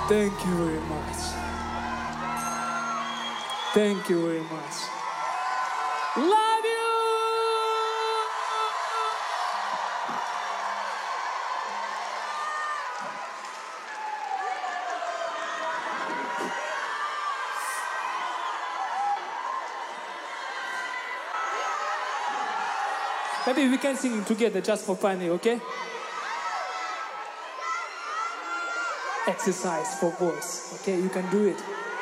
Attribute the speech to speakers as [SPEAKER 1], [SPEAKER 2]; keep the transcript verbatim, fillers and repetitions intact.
[SPEAKER 1] Thank you very much. Thank you very much. Love you! Maybe we can sing together just for funny, okay? Exercise for voice, okay? You can do it.